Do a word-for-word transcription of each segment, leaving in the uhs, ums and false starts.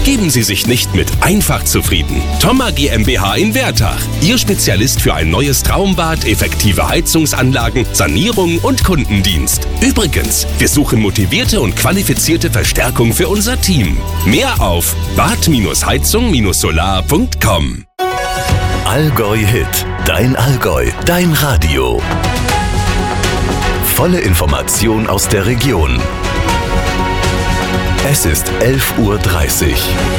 Geben Sie sich nicht mit einfach zufrieden. Thoma GmbH in Wertach. Ihr Spezialist für ein neues Traumbad, effektive Heizungsanlagen, Sanierung und Kundendienst. Übrigens, wir suchen motivierte und qualifizierte Verstärkung für unser Team. Mehr auf bad heizung solar punkt com. Allgäu Hit. Dein Allgäu. Dein Radio. Volle Information aus der Region. Es ist elf Uhr dreißig.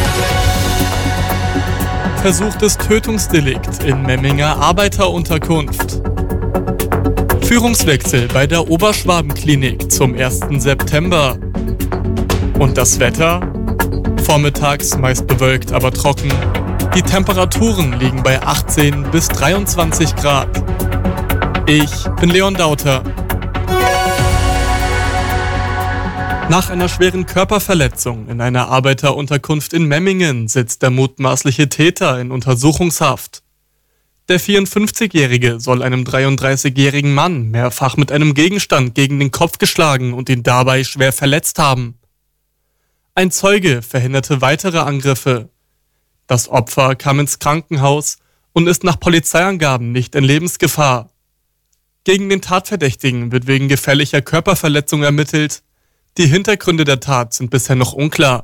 Versuchtes Tötungsdelikt in Memminger Arbeiterunterkunft. Führungswechsel bei der Oberschwabenklinik zum ersten September. Und das Wetter? Vormittags meist bewölkt, aber trocken. Die Temperaturen liegen bei achtzehn bis dreiundzwanzig Grad. Ich bin Leon Dauter. Nach einer schweren Körperverletzung in einer Arbeiterunterkunft in Memmingen sitzt der mutmaßliche Täter in Untersuchungshaft. Der vierundfünfzigjährige soll einem dreiunddreißigjährigen Mann mehrfach mit einem Gegenstand gegen den Kopf geschlagen und ihn dabei schwer verletzt haben. Ein Zeuge verhinderte weitere Angriffe. Das Opfer kam ins Krankenhaus und ist nach Polizeiangaben nicht in Lebensgefahr. Gegen den Tatverdächtigen wird wegen gefährlicher Körperverletzung ermittelt. Die Hintergründe der Tat sind bisher noch unklar.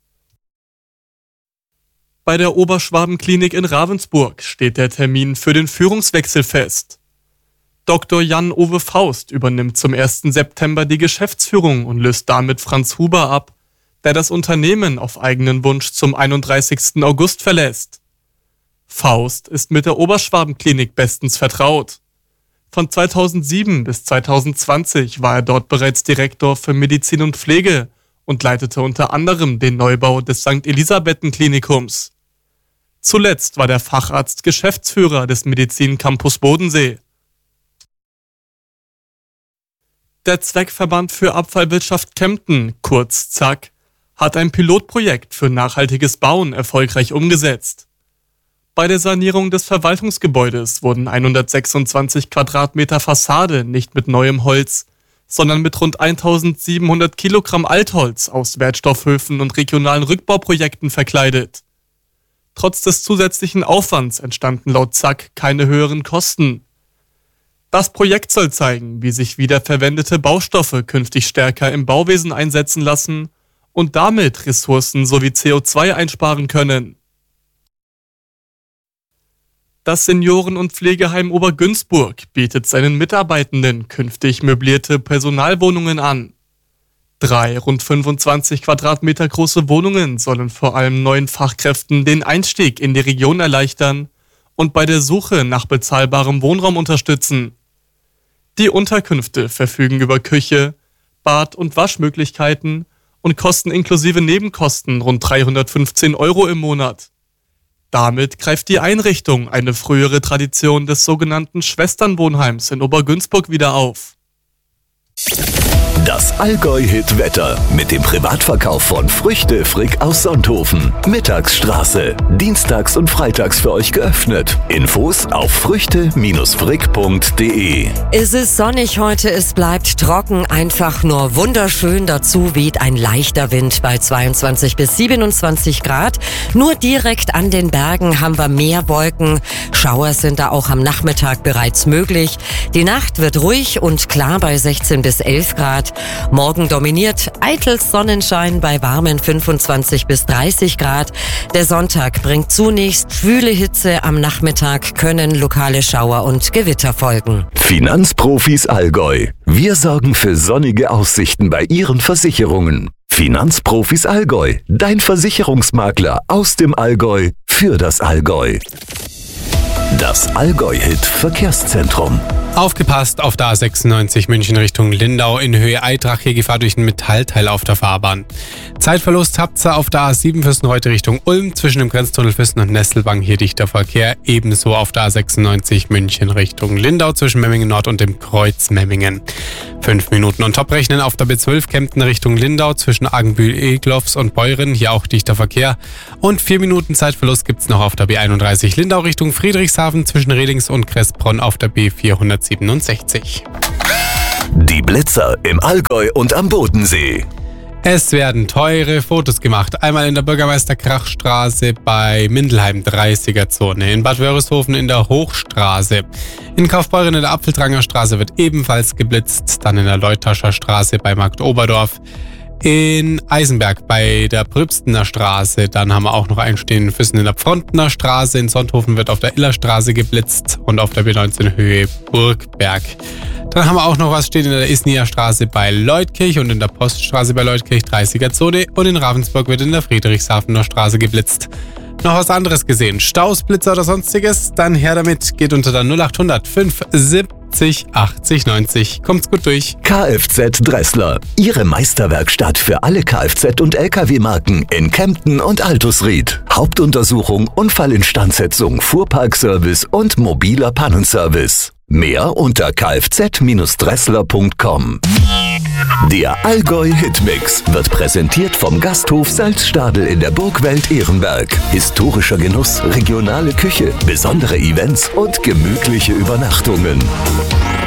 Bei der Oberschwabenklinik in Ravensburg steht der Termin für den Führungswechsel fest. Doktor Jan-Ove Faust übernimmt zum ersten September die Geschäftsführung und löst damit Franz Huber ab, der das Unternehmen auf eigenen Wunsch zum einunddreißigsten August verlässt. Faust ist mit der Oberschwabenklinik bestens vertraut. Von zweitausendsieben bis zweitausendzwanzig war er dort bereits Direktor für Medizin und Pflege und leitete unter anderem den Neubau des Sankt Elisabethen-Klinikums. Zuletzt war der Facharzt Geschäftsführer des Medizin-Campus Bodensee. Der Zweckverband für Abfallwirtschaft Kempten, kurz Z A K, hat ein Pilotprojekt für nachhaltiges Bauen erfolgreich umgesetzt. Bei der Sanierung des Verwaltungsgebäudes wurden hundertsechsundzwanzig Quadratmeter Fassade nicht mit neuem Holz, sondern mit rund eintausendsiebenhundert Kilogramm Altholz aus Wertstoffhöfen und regionalen Rückbauprojekten verkleidet. Trotz des zusätzlichen Aufwands entstanden laut Z A K keine höheren Kosten. Das Projekt soll zeigen, wie sich wiederverwendete Baustoffe künftig stärker im Bauwesen einsetzen lassen und damit Ressourcen sowie C O zwei einsparen können. Das Senioren- und Pflegeheim Obergünzburg bietet seinen Mitarbeitenden künftig möblierte Personalwohnungen an. Drei rund fünfundzwanzig Quadratmeter große Wohnungen sollen vor allem neuen Fachkräften den Einstieg in die Region erleichtern und bei der Suche nach bezahlbarem Wohnraum unterstützen. Die Unterkünfte verfügen über Küche, Bad- und Waschmöglichkeiten und kosten inklusive Nebenkosten rund dreihundertfünfzehn Euro im Monat. Damit greift die Einrichtung eine frühere Tradition des sogenannten Schwesternwohnheims in Obergünzburg wieder auf. Das Allgäu-Hit-Wetter mit dem Privatverkauf von Früchte Frick aus Sonthofen. Mittagsstraße. Dienstags und freitags für euch geöffnet. Infos auf früchte frick punkt de. Es ist sonnig heute, es bleibt trocken, einfach nur wunderschön. Dazu weht ein leichter Wind bei zweiundzwanzig bis siebenundzwanzig Grad. Nur direkt an den Bergen haben wir mehr Wolken. Schauer sind da auch am Nachmittag bereits möglich. Die Nacht wird ruhig und klar bei sechzehn bis elf Grad. Morgen dominiert eitels Sonnenschein bei warmen fünfundzwanzig bis dreißig Grad. Der Sonntag bringt zunächst schwüle Hitze. Am Nachmittag können lokale Schauer und Gewitter folgen. Finanzprofis Allgäu. Wir sorgen für sonnige Aussichten bei Ihren Versicherungen. Finanzprofis Allgäu. Dein Versicherungsmakler aus dem Allgäu für das Allgäu. Das Allgäu-Hit Verkehrszentrum. Aufgepasst auf der A sechsundneunzig München Richtung Lindau in Höhe Eitrach, hier Gefahr durch ein Metallteil auf der Fahrbahn. Zeitverlust habt ihr auf der A sieben Fürstenreuth Richtung Ulm, zwischen dem Grenztunnel Füssen und Nesselwang hier dichter Verkehr, ebenso auf der A sechsundneunzig München Richtung Lindau zwischen Memmingen Nord und dem Kreuz Memmingen. Fünf Minuten on top rechnen auf der B zwölf Kempten Richtung Lindau zwischen Argenbühl-Eglofs und Beuren, hier auch dichter Verkehr. Und vier Minuten Zeitverlust gibt's noch auf der B einunddreißig Lindau Richtung Friedrichshafen zwischen Redings und Kressbronn auf der B vierhundertsiebenundsechzig. Die Blitzer im Allgäu und am Bodensee. Es werden teure Fotos gemacht. Einmal in der Bürgermeister-Krach-Straße bei Mindelheim, dreißiger-Zone. In Bad Wörishofen in der Hochstraße. In Kaufbeuren in der Apfeltranger Straße wird ebenfalls geblitzt. Dann in der Leutascher Straße bei Markt Oberdorf. In Eisenberg bei der Prübstener Straße. Dann haben wir auch noch einen stehen in Füssen in der Pfrontener Straße. In Sonthofen wird auf der Illerstraße geblitzt und auf der B neunzehn Höhe Burgberg. Dann haben wir auch noch was stehen in der Isnier Straße bei Leutkirch und in der Poststraße bei Leutkirch, dreißiger-Zone. Und in Ravensburg wird in der Friedrichshafener Straße geblitzt. Noch was anderes gesehen? Staus, Blitzer oder sonstiges? Dann her damit. Geht unter der null achthundert fünf siebzig achtzig neunzig. Kommt's gut durch. Kfz Dressler. Ihre Meisterwerkstatt für alle Kfz- und L K W-Marken in Kempten und Altusried. Hauptuntersuchung, Unfallinstandsetzung, Fuhrparkservice und mobiler Pannenservice. Mehr unter kfz Dressler punkt com. Der Allgäu Hitmix wird präsentiert vom Gasthof Salzstadel in der Burgwelt Ehrenberg. Historischer Genuss, regionale Küche, besondere Events und gemütliche Übernachtungen.